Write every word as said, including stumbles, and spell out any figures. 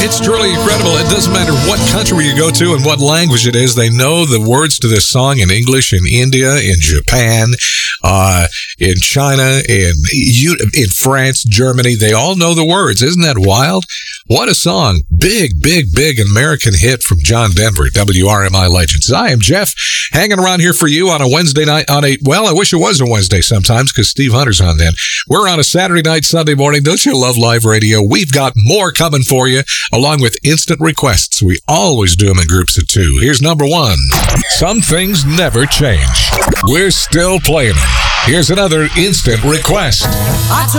It's truly incredible. It doesn't matter what country you go to and what language it is. They know the words to this song in English, in India, in Japan, uh, in China, in in France, Germany. They all know the words. Isn't that wild? What a song. Big, big, big American hit from John Denver, W R M I Legends. I am Jeff, hanging around here for you on a Wednesday night. On a Well, I wish it was a Wednesday sometimes because Steve Hunter's on then. We're on a Saturday night, Sunday morning. Don't you love live radio? We've got more coming for you, along with instant requests. We always do them in groups of two. Here's number one. Some things never change. We're still playing them. Here's another instant request. I